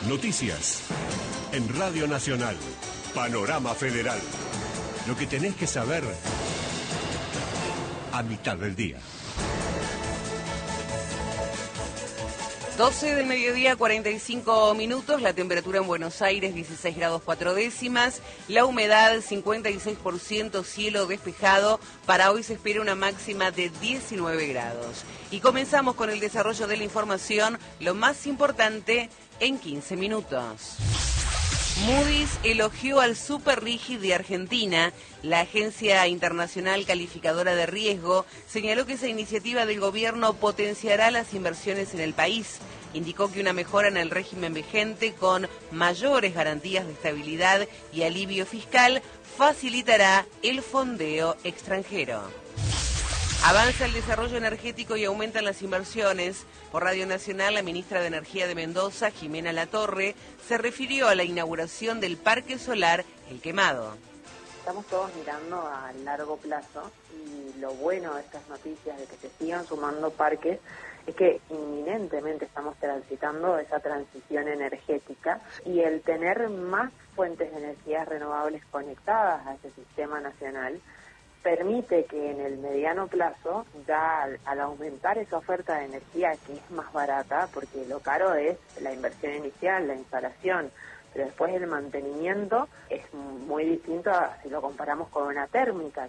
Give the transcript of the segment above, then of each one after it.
Noticias. En Radio Nacional. Panorama Federal. Lo que tenés que saber a mitad del día. 12 del mediodía, 45 minutos, la temperatura en Buenos Aires 16 grados 4 décimas, la humedad 56%, cielo despejado, para hoy se espera una máxima de 19 grados. Y comenzamos con el desarrollo de la información, lo más importante en 15 minutos. Moody's elogió al Super Rigi de Argentina. La agencia internacional calificadora de riesgo señaló que esa iniciativa del gobierno potenciará las inversiones en el país. Indicó que una mejora en el régimen vigente con mayores garantías de estabilidad y alivio fiscal facilitará el fondeo extranjero. Avanza el desarrollo energético y aumentan las inversiones. Por Radio Nacional, la ministra de Energía de Mendoza, Jimena Latorre, se refirió a la inauguración del Parque Solar El Quemado. Estamos todos mirando a largo plazo y lo bueno de estas noticias de que se sigan sumando parques es que inminentemente estamos transitando esa transición energética y el tener más fuentes de energías renovables conectadas a ese sistema nacional permite que en el mediano plazo, ya al aumentar esa oferta de energía que es más barata, porque lo caro es la inversión inicial, la instalación, pero después el mantenimiento es muy distinto si lo comparamos con una térmica.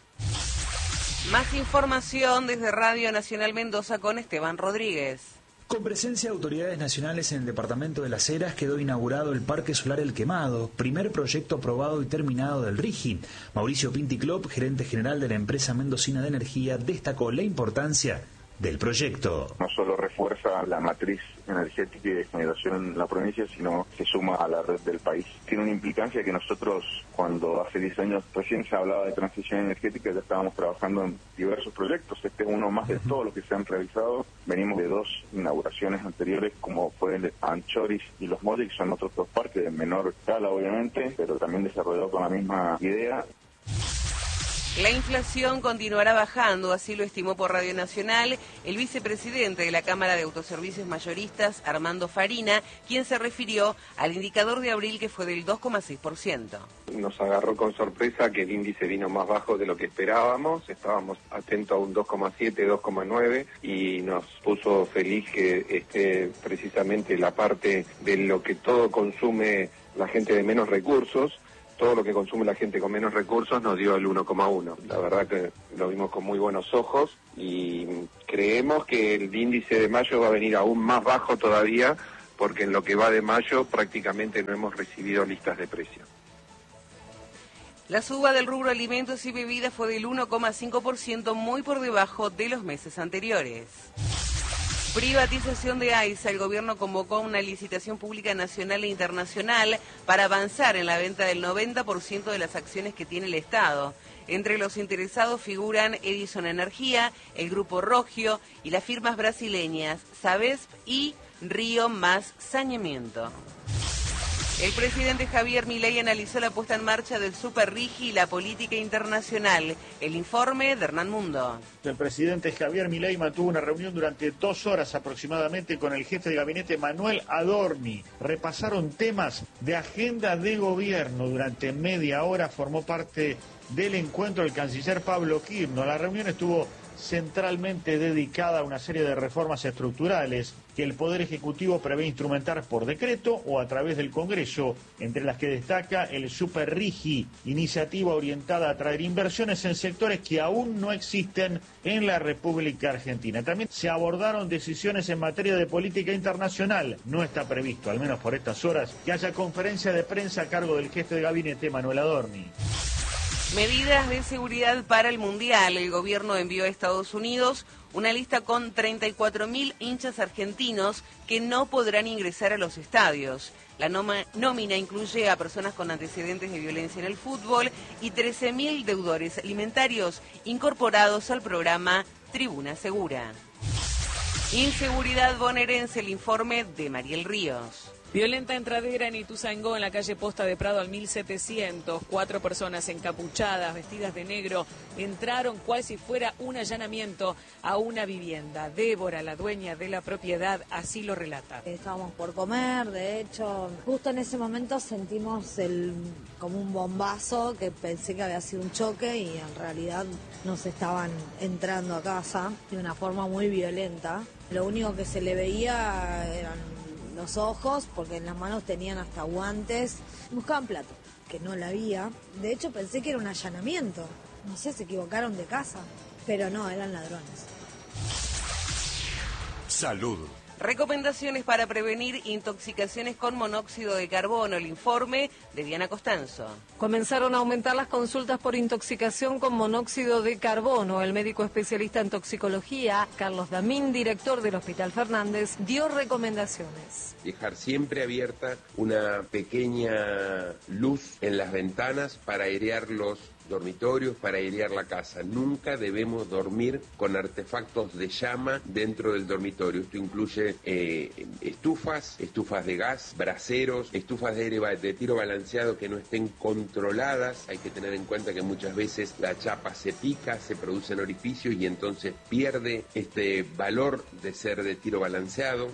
Más información desde Radio Nacional Mendoza con Esteban Rodríguez. Con presencia de autoridades nacionales en el departamento de Las Heras quedó inaugurado el Parque Solar El Quemado, primer proyecto aprobado y terminado del RIGI. Mauricio Pinticlop, gerente general de la empresa mendocina de energía, destacó la importancia del proyecto. No solo refuerza la matriz energética y de generación en la provincia, sino se suma a la red del país. Tiene una implicancia que nosotros, cuando hace 10 años recién se hablaba de transición energética, ya estábamos trabajando en diversos proyectos. Este es uno más de todos los que se han realizado. Venimos de 2 inauguraciones anteriores, como fue el Anchoris y Los Molles, que son otros 2 parques de menor escala, obviamente, pero también desarrollados con la misma idea. La inflación continuará bajando, así lo estimó por Radio Nacional el vicepresidente de la Cámara de Autoservicios Mayoristas, Armando Farina, quien se refirió al indicador de abril que fue del 2,6%. Nos agarró con sorpresa que el índice vino más bajo de lo que esperábamos, estábamos atentos a un 2,7, 2,9 y nos puso feliz que esté precisamente la parte de lo que todo consume la gente de menos recursos. Todo lo que consume la gente con menos recursos nos dio el 1,1. La verdad que lo vimos con muy buenos ojos y creemos que el índice de mayo va a venir aún más bajo todavía, porque en lo que va de mayo prácticamente no hemos recibido listas de precios. La suba del rubro alimentos y bebidas fue del 1,5%, muy por debajo de los meses anteriores. Privatización de AISA. El gobierno convocó una licitación pública nacional e internacional para avanzar en la venta del 90% de las acciones que tiene el Estado. Entre los interesados figuran Edison Energía, el Grupo Rogio y las firmas brasileñas Sabesp y Río Más Saneamiento. El presidente Javier Milei analizó la puesta en marcha del Super Rigi y la política internacional. El informe de Hernán Mundo. El presidente Javier Milei mantuvo una reunión durante 2 horas aproximadamente con el jefe de gabinete Manuel Adorni. Repasaron temas de agenda de gobierno. Durante media hora formó parte del encuentro el canciller Pablo Quirno. La reunión estuvo centralmente dedicada a una serie de reformas estructurales que el Poder Ejecutivo prevé instrumentar por decreto o a través del Congreso, entre las que destaca el Super Rigi, iniciativa orientada a atraer inversiones en sectores que aún no existen en la República Argentina. También se abordaron decisiones en materia de política internacional. No está previsto, al menos por estas horas, que haya conferencia de prensa a cargo del jefe de gabinete Manuel Adorni. Medidas de seguridad para el Mundial. El gobierno envió a Estados Unidos una lista con 34.000 hinchas argentinos que no podrán ingresar a los estadios. La nómina incluye a personas con antecedentes de violencia en el fútbol y 13.000 deudores alimentarios incorporados al programa Tribuna Segura. Inseguridad bonaerense, el informe de Mariel Ríos. Violenta entradera en Ituzaingó, en la calle Posta de Prado al 1700. 4 personas encapuchadas, vestidas de negro, entraron cual si fuera un allanamiento a una vivienda. Débora, la dueña de la propiedad, así lo relata. Estábamos por comer, de hecho, justo en ese momento sentimos como un bombazo, que pensé que había sido un choque y en realidad nos estaban entrando a casa de una forma muy violenta. Lo único que se le veía eran los ojos, porque en las manos tenían hasta guantes. Buscaban plata, que no la había. De hecho pensé que era un allanamiento. No sé, se equivocaron de casa, pero no, eran ladrones. Salud. Recomendaciones para prevenir intoxicaciones con monóxido de carbono. El informe de Diana Costanzo. Comenzaron a aumentar las consultas por intoxicación con monóxido de carbono. El médico especialista en toxicología, Carlos Damín, director del Hospital Fernández, dio recomendaciones. Dejar siempre abierta una pequeña luz en las ventanas para airear los dormitorios, para airear la casa. Nunca debemos dormir con artefactos de llama dentro del dormitorio. Esto incluye estufas de gas, braseros, estufas de aire de tiro balanceado que no estén controladas. Hay que tener en cuenta que muchas veces la chapa se pica, se producen orificios y entonces pierde este valor de ser de tiro balanceado.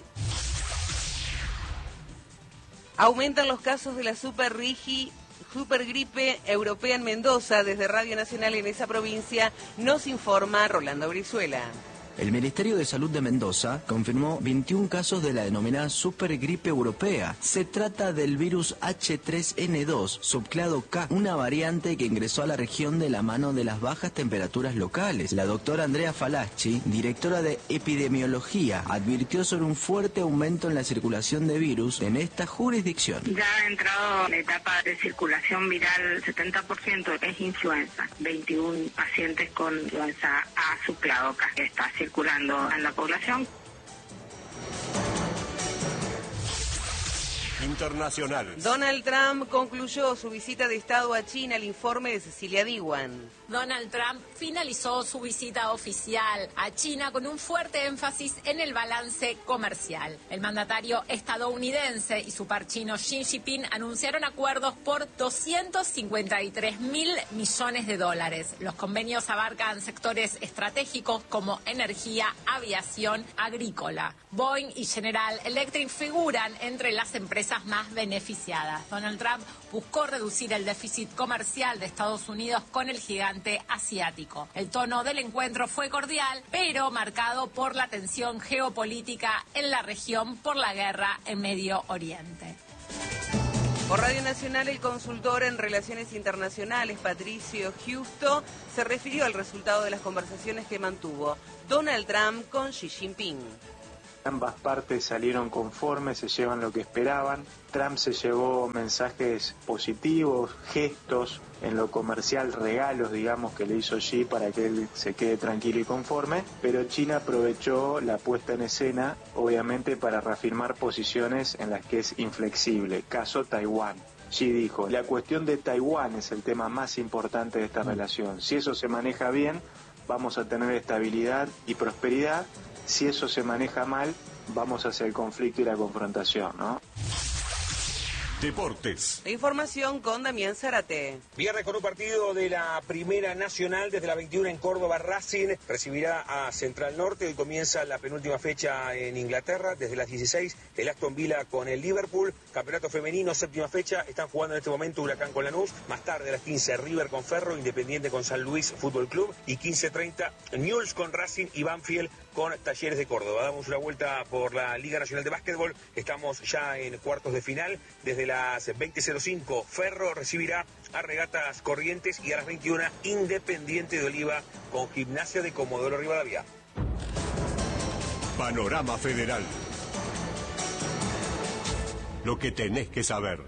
Aumentan los casos de la supergripe europea en Mendoza. Desde Radio Nacional en esa provincia nos informa Rolando Brizuela. El Ministerio de Salud de Mendoza confirmó 21 casos de la denominada supergripe europea. Se trata del virus H3N2, subclado K, una variante que ingresó a la región de la mano de las bajas temperaturas locales. La doctora Andrea Falaschi, directora de epidemiología, advirtió sobre un fuerte aumento en la circulación de virus en esta jurisdicción. Ya ha entrado en la etapa de circulación viral, 70% es influenza. 21 pacientes con influenza A subclado K que está circulando en la población. Internacional. Donald Trump concluyó su visita de Estado a China. El informe de Cecilia Diwan. Donald Trump finalizó su visita oficial a China con un fuerte énfasis en el balance comercial. El mandatario estadounidense y su par chino Xi Jinping anunciaron acuerdos por $253 mil millones. Los convenios abarcan sectores estratégicos como energía, aviación, agrícola. Boeing y General Electric figuran entre las empresas más beneficiadas. Donald Trump buscó reducir el déficit comercial de Estados Unidos con el gigante asiático. El tono del encuentro fue cordial, pero marcado por la tensión geopolítica en la región por la guerra en Medio Oriente. Por Radio Nacional, el consultor en Relaciones Internacionales, Patricio Justo, se refirió al resultado de las conversaciones que mantuvo Donald Trump con Xi Jinping. Ambas partes salieron conformes, se llevan lo que esperaban. Trump se llevó mensajes positivos, gestos, en lo comercial regalos, digamos, que le hizo Xi para que él se quede tranquilo y conforme, pero China aprovechó la puesta en escena, obviamente, para reafirmar posiciones en las que es inflexible. Caso Taiwán. Xi dijo, la cuestión de Taiwán es el tema más importante de esta relación. Si eso se maneja bien, vamos a tener estabilidad y prosperidad. Si eso se maneja mal, vamos hacia el conflicto y la confrontación, ¿no? Deportes. La información con Damián Zárate. Viernes con un partido de la Primera Nacional desde la 21 en Córdoba. Racing recibirá a Central Norte. Hoy comienza la penúltima fecha en Inglaterra. Desde las 16, el Aston Villa con el Liverpool. Campeonato femenino, séptima fecha. Están jugando en este momento Huracán con Lanús. Más tarde a las 15, River con Ferro. Independiente con San Luis Fútbol Club. Y 15:30, Newell's con Racing y Banfield con Talleres de Córdoba. Damos una vuelta por la Liga Nacional de Básquetbol. Estamos ya en cuartos de final. Desde las 20:05, Ferro recibirá a Regatas Corrientes y a las 21, Independiente de Oliva con Gimnasia de Comodoro Rivadavia. Panorama Federal. Lo que tenés que saber.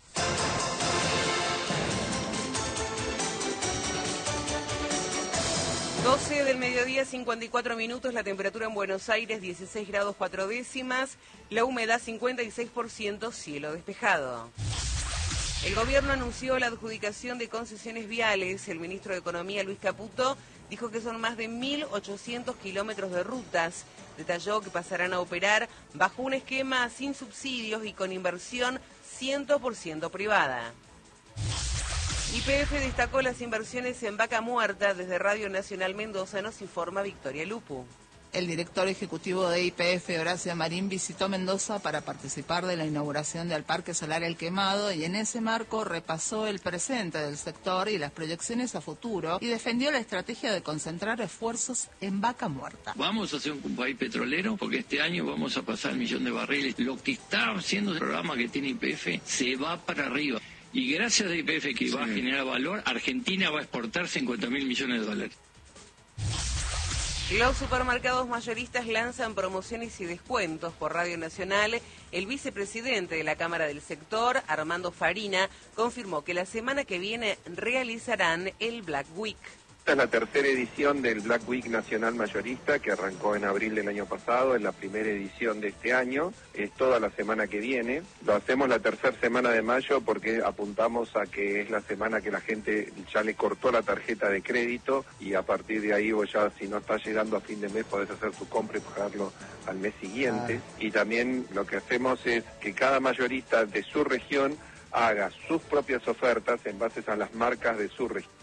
...12 del mediodía, 54 minutos... ...la temperatura en Buenos Aires, 16 grados 4 décimas... ...la humedad 56%, cielo despejado. El gobierno anunció la adjudicación de concesiones viales. El ministro de Economía, Luis Caputo, Dijo que son más de 1.800 kilómetros de rutas. Detalló que pasarán a operar bajo un esquema sin subsidios y con inversión 100% privada. YPF destacó las inversiones en Vaca Muerta. Desde Radio Nacional Mendoza nos informa Victoria Lupu. El director ejecutivo de YPF, Horacio Marín, visitó Mendoza para participar de la inauguración del Parque Solar El Quemado y en ese marco repasó el presente del sector y las proyecciones a futuro y defendió la estrategia de concentrar esfuerzos en Vaca Muerta. Vamos a ser un país petrolero porque este año vamos a pasar el 1.000.000 de barriles. Lo que está haciendo el programa que tiene YPF se va para arriba. Y gracias a YPF que va a generar valor, Argentina va a exportar 50.000 millones de dólares. Los supermercados mayoristas lanzan promociones y descuentos. Por Radio Nacional, el vicepresidente de la Cámara del Sector, Armando Farina, confirmó que la semana que viene realizarán el Black Week. Esta es la tercera edición del Black Week Nacional Mayorista, que arrancó en abril del año pasado, es la primera edición de este año, es toda la semana que viene. Lo hacemos la tercera semana de mayo porque apuntamos a que es la semana que la gente ya le cortó la tarjeta de crédito y a partir de ahí vos ya, si no estás llegando a fin de mes, podés hacer tu compra y pagarlo al mes siguiente. Y también lo que hacemos es que cada mayorista de su región haga sus propias ofertas en base a las marcas de su región.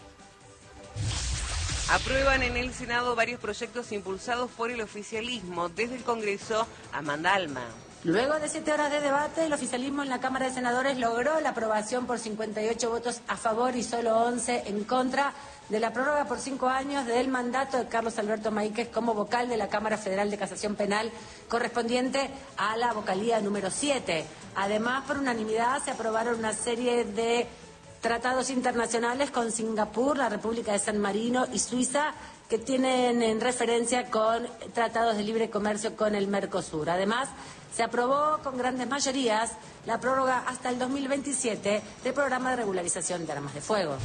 Aprueban en el Senado varios proyectos impulsados por el oficialismo. Desde el Congreso, Amanda Alma. Luego de 7 horas de debate, el oficialismo en la Cámara de Senadores logró la aprobación por 58 votos a favor y solo 11 en contra de la prórroga por 5 años del mandato de Carlos Alberto Maíquez como vocal de la Cámara Federal de Casación Penal, correspondiente a la vocalía número 7. Además, por unanimidad se aprobaron una serie de tratados internacionales con Singapur, la República de San Marino y Suiza, que tienen en referencia con tratados de libre comercio con el Mercosur. Además, se aprobó con grandes mayorías la prórroga hasta el 2027 del programa de regularización de armas de fuego.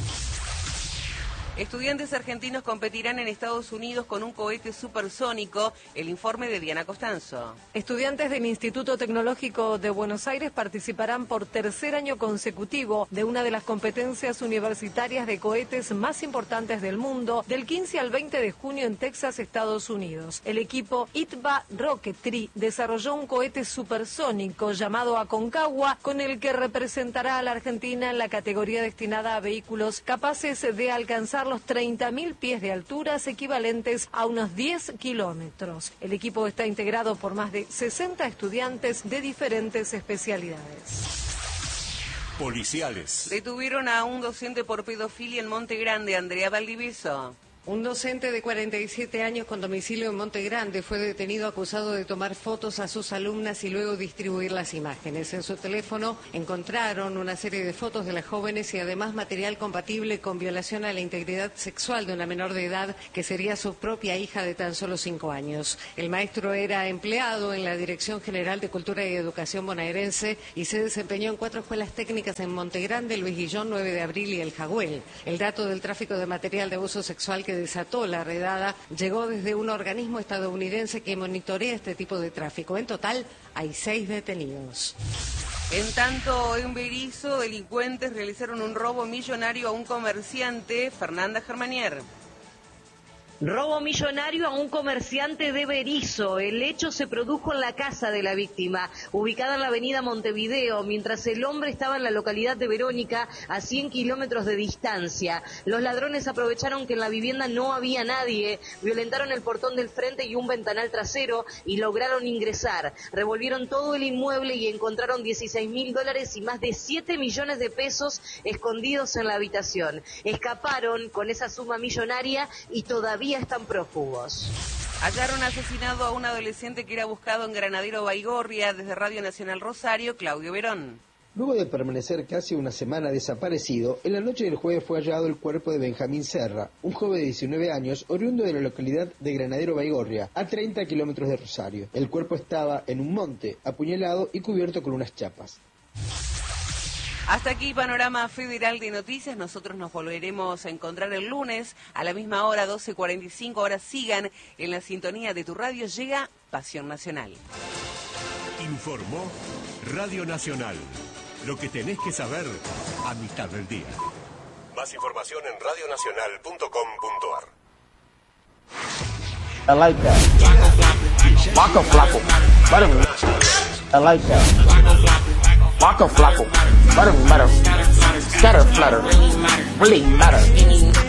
Estudiantes argentinos competirán en Estados Unidos con un cohete supersónico. El informe de Diana Costanzo. Estudiantes del Instituto Tecnológico de Buenos Aires participarán por tercer año consecutivo de una de las competencias universitarias de cohetes más importantes del mundo, del 15 al 20 de junio en Texas, Estados Unidos. El equipo ITBA Rocketry desarrolló un cohete supersónico llamado Aconcagua, con el que representará a la Argentina en la categoría destinada a vehículos capaces de alcanzar los 30.000 pies de alturas, equivalentes a unos 10 kilómetros. El equipo está integrado por más de 60 estudiantes de diferentes especialidades. Policiales. Detuvieron a un docente por pedofilia en Monte Grande. Andrea Valdivieso. Un docente de 47 años con domicilio en Monte Grande fue detenido acusado de tomar fotos a sus alumnas y luego distribuir las imágenes. En su teléfono encontraron una serie de fotos de las jóvenes y además material compatible con violación a la integridad sexual de una menor de edad que sería su propia hija de tan solo 5 años. El maestro era empleado en la Dirección General de Cultura y Educación bonaerense y se desempeñó en 4 escuelas técnicas en Monte Grande, Luis Guillón, 9 de abril y El Jagüel. El dato del tráfico de material de abuso sexual que desató la redada llegó desde un organismo estadounidense que monitorea este tipo de tráfico. En total hay 6 detenidos. En tanto, en Berisso, delincuentes realizaron un robo millonario a un comerciante. Fernanda Germanier. Robo millonario a un comerciante de Berisso. El hecho se produjo en la casa de la víctima, ubicada en la avenida Montevideo, mientras el hombre estaba en la localidad de Verónica, a 100 kilómetros de distancia. Los ladrones aprovecharon que en la vivienda no había nadie, violentaron el portón del frente y un ventanal trasero y lograron ingresar. Revolvieron todo el inmueble y encontraron $16.000 y más de 7 millones de pesos escondidos en la habitación. Escaparon con esa suma millonaria y todavía están prófugos. Hallaron asesinado a un adolescente que era buscado en Granadero Baigorria. Desde Radio Nacional Rosario, Claudio Verón. Luego de permanecer casi una semana desaparecido, en la noche del jueves fue hallado el cuerpo de Benjamín Serra, un joven de 19 años, oriundo de la localidad de Granadero Baigorria, a 30 kilómetros de Rosario. El cuerpo estaba en un monte, apuñalado y cubierto con unas chapas. Hasta aquí Panorama Federal de Noticias. Nosotros nos volveremos a encontrar el lunes a la misma hora, 12:45. Ahora sigan en la sintonía de tu radio. Llega Pasión Nacional. Informó Radio Nacional. Lo que tenés que saber a mitad del día. Más información en radionacional.com.ar. I like that. Waka flocka. I like that. Waka flocka. Butter. Scatter flutter. Really matter.